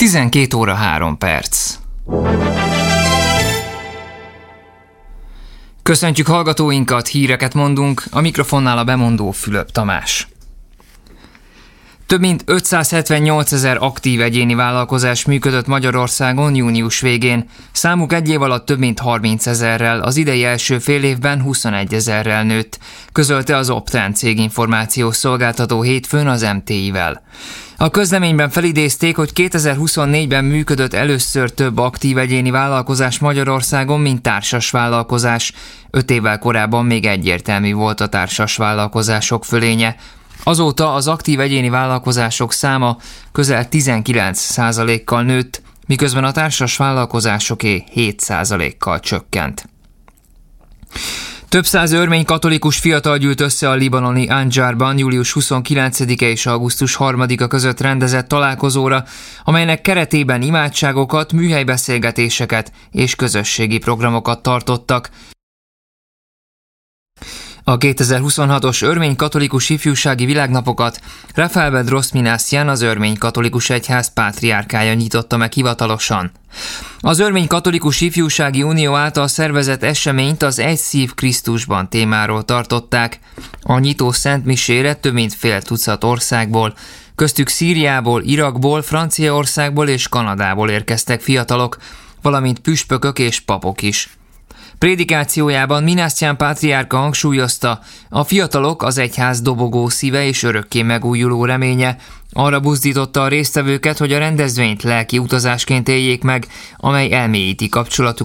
12 óra 3 perc. Köszöntjük hallgatóinkat, híreket mondunk, a mikrofonnál a bemondó Fülöp Tamás. Több mint 578 000 aktív egyéni vállalkozás működött Magyarországon június végén. Számuk egy év alatt több mint 30 000-rel, az idei első fél évben 21 000-rel nőtt, közölte az Opten céginformációs szolgáltató hétfőn az MTI-vel. A közleményben felidézték, hogy 2024-ben működött először több aktív egyéni vállalkozás Magyarországon, mint társas vállalkozás. 5 évvel korábban még egyértelmű volt a társas vállalkozások fölénye. Azóta az aktív egyéni vállalkozások száma közel 19%-kal nőtt, miközben a társas vállalkozásoké 7%-kal csökkent. Több száz örmény katolikus fiatal gyűlt össze a libanoni Anjarban július 29-e és augusztus 3-a között rendezett találkozóra, amelynek keretében imádságokat, műhelybeszélgetéseket és közösségi programokat tartottak. A 2026-os örmény katolikus ifjúsági világnapokat Rafael Bedros Minassian, az örmény katolikus egyház pátriárkája nyitotta meg hivatalosan. Az örmény katolikus ifjúsági unió által szervezett eseményt az Egy szív Krisztusban témáról tartották. A nyitó szentmisére több mint fél tucat országból, köztük Szíriából, Irakból, Franciaországból és Kanadából érkeztek fiatalok, valamint püspökök és papok is. Prédikációjában Minassian pátriárka hangsúlyozta, a fiatalok az egyház dobogó szíve és örökké megújuló reménye. Arra buzdította a résztvevőket, hogy a rendezvényt lelki utazásként éljék meg, amely elmélyíti kapcsolatukat